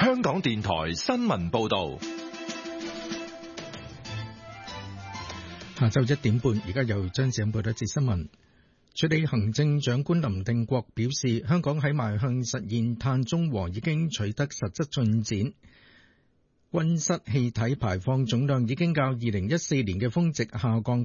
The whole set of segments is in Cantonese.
香港電台新聞報道。 下晝1點半，而家由張子欣報道一節新聞。署理行政長官林定國表示，香港喺邁向實現碳中和已經取得實質進展，溫室氣體排放總量已經較2014年嘅峰值下降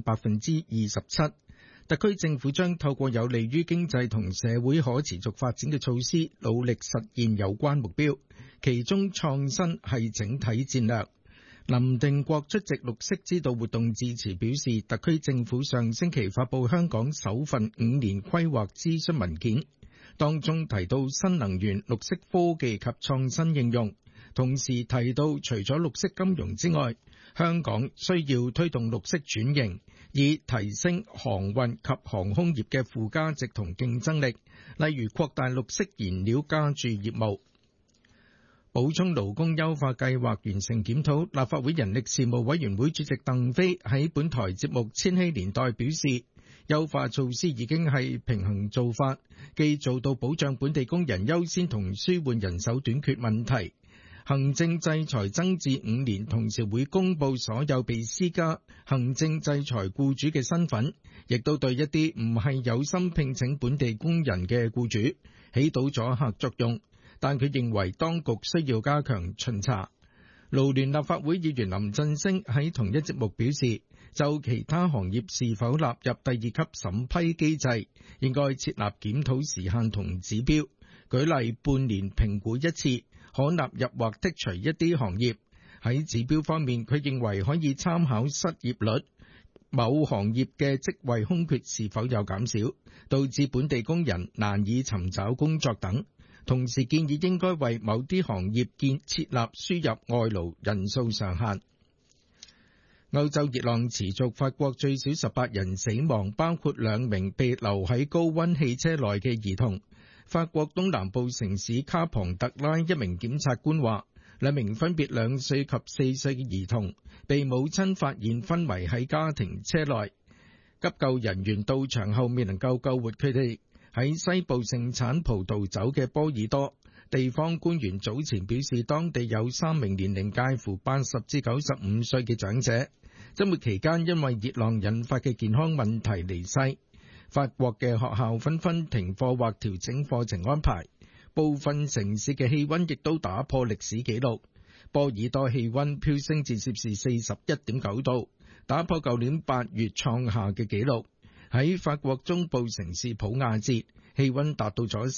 27%。特區政府將透過有利於經濟同社會可持續發展嘅措施，努力實現有關目標，其中創新係整體戰略。林定國出席綠色之道活動致辭表示，特區政府上星期發布香港首份5年規劃諮詢文件，當中提到新能源、綠色科技及創新應用，同時提到除咗綠色金融之外，香港需要推動綠色轉型，以提升航運及航空業嘅附加值同競爭力，例如擴大綠色燃料加注業務。補充勞工優化計劃完成檢討，立法會人力事務委員會主席鄧飛喺本台節目《千禧年代》表示，優化措施已經係平衡做法，既做到保障本地工人優先同舒緩人手短缺問題。行政制裁增至5年，同時會公佈所有被施加行政制裁僱主嘅身份，亦都對一啲唔係有心聘請本地工人嘅僱主起到阻嚇作用。但佢認為當局需要加強巡查。勞聯立法會議員林振昇喺同一節目表示，就其他行業是否納入第二級審批機制，應該設立檢討時限同指標，舉例半年評估一次，可納入或剔除一啲行業。喺指標方面，佢認為可以參考失業率、某行業嘅職位空缺是否有減少，導致本地工人難以尋找工作等。同時建議應該為某啲行業設立輸入外勞人數上限。歐洲熱浪持續，法國最少18人死亡，包括2名被留喺高溫汽車內嘅兒童。法國東南部城市卡龐特拉一名檢察官話，2名分別2歲及4歲嘅兒童被母親發現昏迷喺家庭車內，急救人員到場後未能夠救活佢哋。喺西部盛產葡萄酒嘅波爾多，地方官員早前表示，當地有3名年齡介乎80至95歲嘅長者，周末期間因為熱浪引發嘅健康問題離世。法國嘅學校紛紛停課或調整課程安排，部分城市嘅氣溫亦都打破歷史紀錄。波爾多氣溫飆升至攝氏41.9度，打破舊年8月創下嘅紀錄。喺法國中部城市普亞捷，氣溫達到咗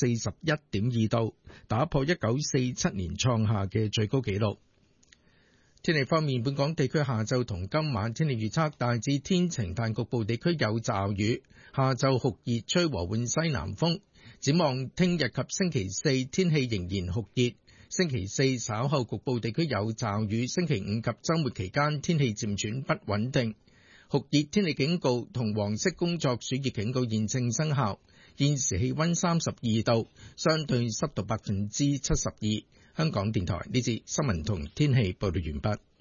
41.2度，打破1947年創下嘅最高紀錄。天氣方面，本港地區下晝同今晚天氣預測大致天晴，但局部地區有驟雨。下晝酷熱，吹和緩西南風。展望聽日及星期四天氣仍然酷熱，星期四稍後局部地區有驟雨，星期五及週末期間天氣漸轉不穩定。酷熱天氣警告同黃色工作暑熱警告現正生效。現時氣溫32度，相對濕度72%。香港電台呢節新聞同天氣報道完畢。